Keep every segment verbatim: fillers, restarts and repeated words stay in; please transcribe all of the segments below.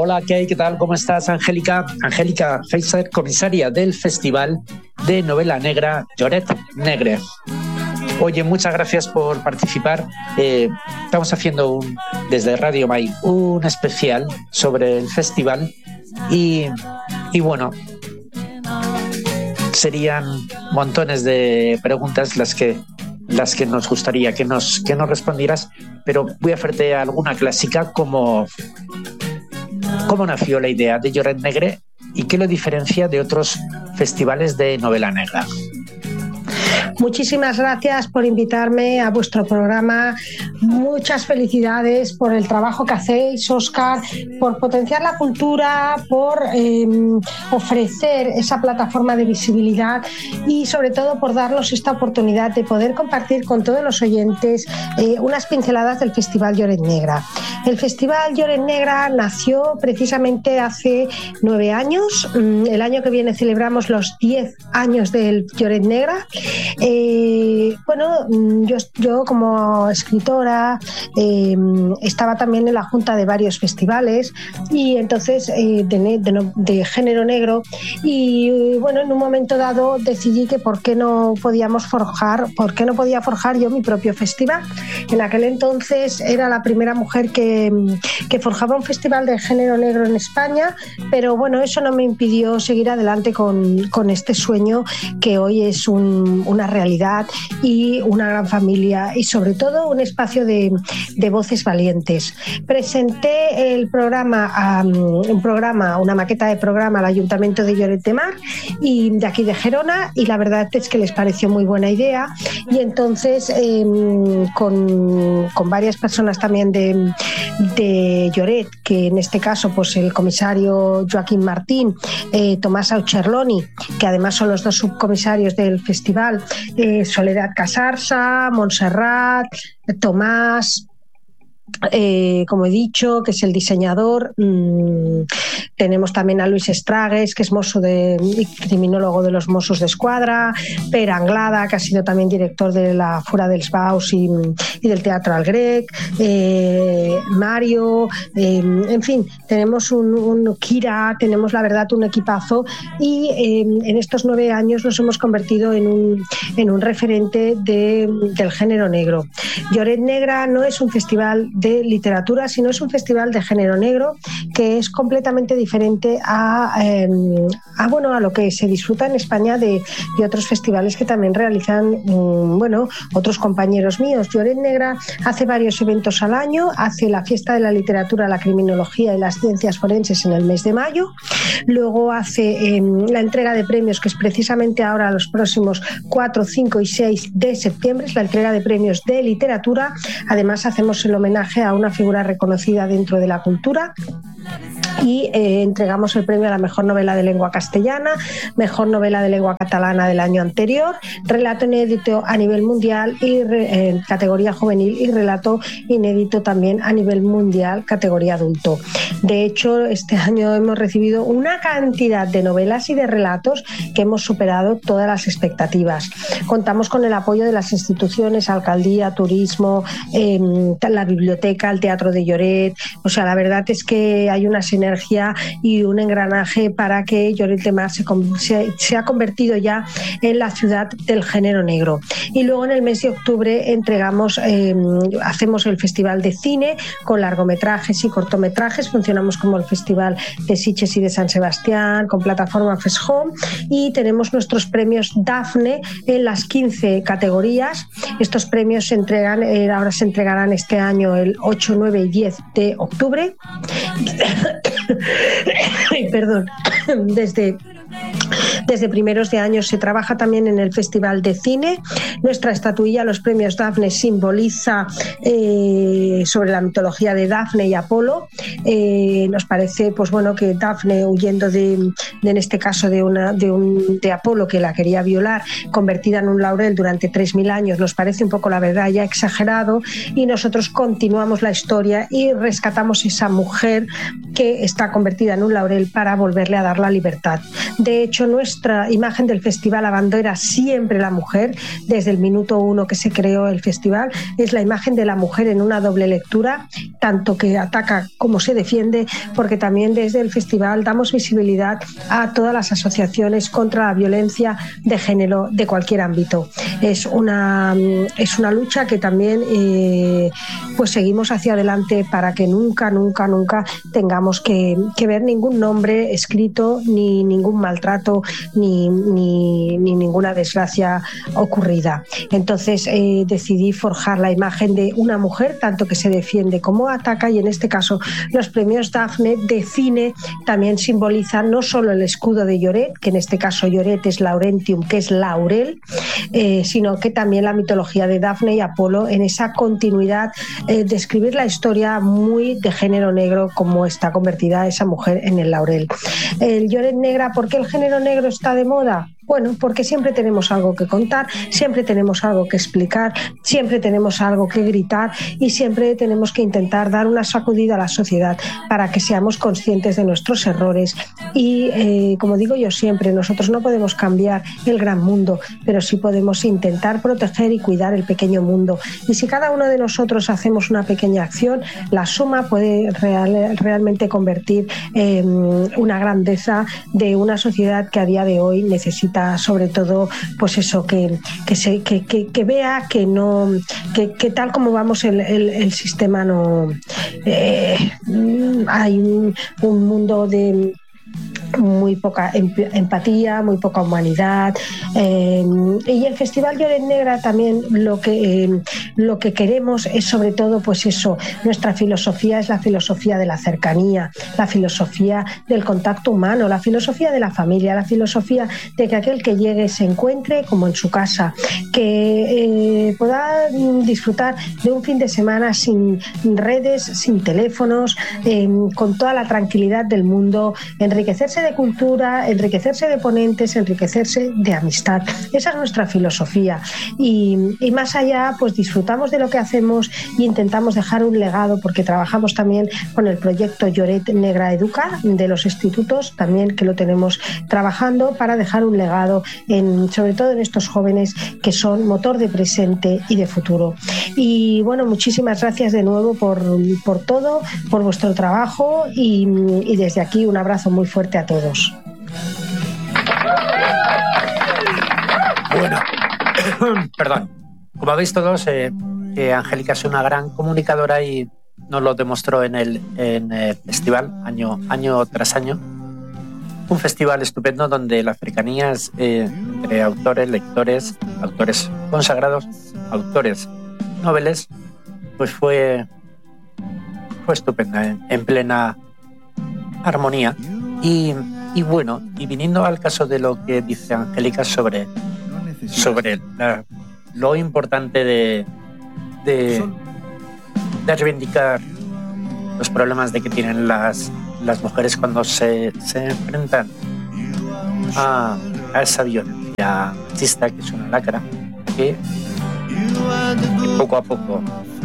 Hola, ¿qué hay? ¿Qué tal? ¿Cómo estás, Angélica? Angélica Feiser, comisaria del Festival de Novela Negra Lloret Negre. Oye, muchas gracias por participar. Eh, estamos haciendo un, desde Radio Mai un especial sobre el festival y, y bueno, serían montones de preguntas las que las que nos gustaría que nos, que nos respondieras, pero voy a hacerte alguna clásica como ¿cómo nació la idea de Lloret Negre y qué lo diferencia de otros festivales de novela negra? Muchísimas gracias por invitarme a vuestro programa. Muchas felicidades por el trabajo que hacéis, Óscar, por potenciar la cultura, por eh, ofrecer esa plataforma de visibilidad y sobre todo por darnos esta oportunidad de poder compartir con todos los oyentes eh, unas pinceladas del Festival Lloret Negra. El Festival Lloret Negra nació precisamente hace nueve años. El año que viene celebramos los diez años del Lloret Negra. Eh, bueno, yo, yo como escritora eh, estaba también en la junta de varios festivales y entonces eh, de, de, de género negro y bueno, en un momento dado decidí que por qué no podíamos forjar, por qué no podía forjar yo mi propio festival. En aquel entonces era la primera mujer que, que forjaba un festival de género negro en España, pero bueno, eso no me impidió seguir adelante con, con este sueño que hoy es un, una realidad y una gran familia y sobre todo un espacio de, de voces valientes. Presenté el programa, um, un programa, una maqueta de programa al Ayuntamiento de Lloret de Mar y de aquí de Gerona y la verdad es que les pareció muy buena idea y entonces eh, con, con varias personas también de, de Lloret, que en este caso pues el comisario Joaquín Martín, eh, Tomás Aucherloni, que además son los dos subcomisarios del festival, eh, Soledad Casarsa, Montserrat, Tomás, eh, como he dicho, que es el diseñador. Mm, tenemos también a Luis Estragues, que es mozo de, criminólogo de los Mossos de Escuadra, Per Anglada, que ha sido también director de la Fura dels Baus y, y del Teatro al Grec, eh, Mario, eh, en fin, tenemos un, un Kira, tenemos la verdad un equipazo y eh, en estos nueve años nos hemos convertido en un, en un referente de, del género negro. Lloret Negra no es un festival de literatura, sino es un festival de género negro que es completamente diferente a, eh, a, bueno, a lo que se disfruta en España de, de otros festivales que también realizan um, bueno, otros compañeros míos. Lloret Negra hace varios eventos al año, hace la fiesta de la literatura, la criminología y las ciencias forenses en el mes de mayo, luego hace eh, la entrega de premios, que es precisamente ahora los próximos cuatro, cinco y seis de septiembre, es la entrega de premios de literatura. Además hacemos el homenaje a una figura reconocida dentro de la cultura y eh, entregamos el premio a la mejor novela de lengua castellana, mejor novela de lengua catalana del año anterior, relato inédito a nivel mundial y re, eh, categoría juvenil y relato inédito también a nivel mundial categoría adulto. De hecho, este año hemos recibido una cantidad de novelas y de relatos que hemos superado todas las expectativas. Contamos con el apoyo de las instituciones, alcaldía, turismo, eh, la biblioteca, el Teatro de Lloret. O sea, la verdad es que hay una sinergia y un engranaje para que Lloret de Mar se, se, se ha convertido ya en la ciudad del género negro. Y luego en el mes de octubre entregamos, eh, hacemos el Festival de Cine con largometrajes y cortometrajes. Funcionamos como el Festival de Sitges y de San Sebastián con plataforma FESHOME y tenemos nuestros premios Dafne en las quince categorías. Estos premios se entregan, eh, ahora se entregarán este año el ocho, nueve y diez de octubre. Perdón, desde Desde primeros de año se trabaja también en el Festival de Cine. Nuestra estatuilla, los premios Dafne, simboliza eh, sobre la mitología de Dafne y Apolo. Eh, nos parece, pues bueno, que Dafne, huyendo de, de en este caso de, una, de, un, de Apolo que la quería violar, convertida en un laurel durante tres mil años, nos parece un poco, la verdad, ya exagerado, y nosotros continuamos la historia y rescatamos esa mujer que está convertida en un laurel para volverle a dar la libertad. De hecho, nuestra imagen del festival abandera siempre la mujer. Desde el minuto uno que se creó el festival es la imagen de la mujer en una doble lectura, tanto que ataca como se defiende, porque también desde el festival damos visibilidad a todas las asociaciones contra la violencia de género de cualquier ámbito. Es una, es una lucha que también eh, pues seguimos hacia adelante para que nunca, nunca, nunca tengamos que, que ver ningún nombre escrito, ni ningún maltrato, ni, ni, ni ninguna desgracia ocurrida. Entonces eh, decidí forjar la imagen de una mujer, tanto que se defiende como ataca, y en este caso los premios Dafne de cine también simbolizan no solo el escudo de Lloret, que en este caso Lloret es Laurentium, que es laurel, eh, sino que también la mitología de Dafne y Apolo en esa continuidad eh, de escribir la historia muy de género negro, como está convertida esa mujer en el laurel. El Lloret negra, ¿por qué el género negro está de moda? Bueno, porque siempre tenemos algo que contar, siempre tenemos algo que explicar, siempre tenemos algo que gritar y siempre tenemos que intentar dar una sacudida a la sociedad para que seamos conscientes de nuestros errores. Y eh, como digo yo siempre, nosotros no podemos cambiar el gran mundo, pero sí podemos intentar proteger y cuidar el pequeño mundo. Y si cada uno de nosotros hacemos una pequeña acción, la suma puede real, realmente convertir eh, una grandeza de una sociedad que a día de hoy necesita sobre todo pues eso, que, que, se, que, que, que vea que no que, que tal como vamos el, el, el sistema no eh, hay un, un mundo de muy poca empatía, muy poca humanidad, eh, y el Festival Lloret Negra también lo que eh, lo que queremos es sobre todo pues eso, nuestra filosofía es la filosofía de la cercanía, la filosofía del contacto humano, la filosofía de la familia, la filosofía de que aquel que llegue se encuentre como en su casa, que eh, pueda disfrutar de un fin de semana sin redes, sin teléfonos, eh, con toda la tranquilidad del mundo, enriquecerse de cultura, enriquecerse de ponentes, enriquecerse de amistad. Esa es nuestra filosofía y, y más allá pues disfrutamos de lo que hacemos e intentamos dejar un legado, porque trabajamos también con el proyecto Lloret Negra Educa de los institutos, también que lo tenemos trabajando para dejar un legado en, sobre todo en estos jóvenes que son motor de presente y de futuro. Y bueno, muchísimas gracias de nuevo por, por todo, por vuestro trabajo y, y desde aquí un abrazo muy fuerte a todos. Bueno, perdón. Como habéis todos, eh, eh, Angélica es una gran comunicadora y nos lo demostró en el, en el festival año, año tras año. Un festival estupendo donde la cercanía es eh, entre autores, lectores, autores consagrados, autores noveles, pues fue, fue estupenda, en, en plena armonía. Y, y bueno, y viniendo al caso de lo que dice Angélica sobre, sobre la, lo importante de, de, de reivindicar los problemas de que tienen las, las mujeres cuando se, se enfrentan a, a esa violencia machista, que es una lacra, que, que poco a poco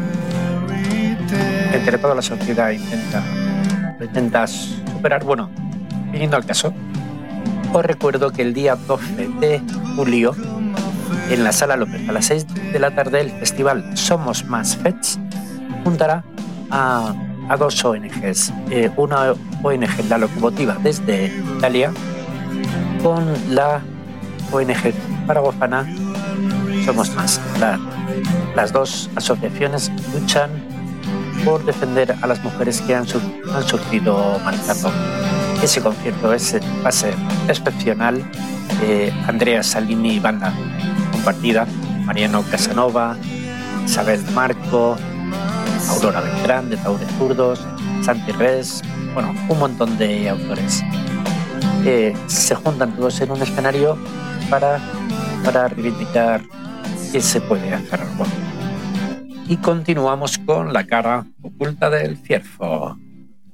entre toda la sociedad intenta, intenta superar. Bueno, viniendo al caso, os recuerdo que el día doce de julio en la Sala López a las seis de la tarde el festival Somos Más Fets juntará a, a dos O N Ges, eh, una O N Ge, la locomotiva desde Italia, con la O N Ge zaragozana Somos Más. La, las dos asociaciones luchan por defender a las mujeres que han, han sufrido maltrato. Ese concierto es, va a ser excepcional. Eh, Andrea Salini y banda compartida, Mariano Casanova, Isabel Marco, Aurora Beltrán de Taure Zurdos, Santi Res, bueno, un montón de autores. Eh, se juntan todos en un escenario para, para reivindicar que se puede hacer algo. Y continuamos con La cara oculta del ciervo.